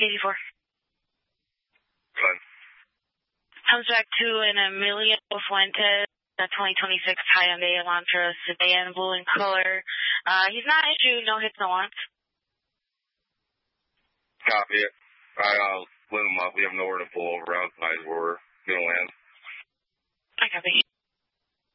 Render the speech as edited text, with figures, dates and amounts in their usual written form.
84. Fine. Comes back to an Emilio Fuentes, a 2026 Hyundai Elantra sedan, blue in color. He's not issued, no hits, no wants. Copy it. I'll lit him up. We have nowhere to pull over outside where we're going to land. I copy.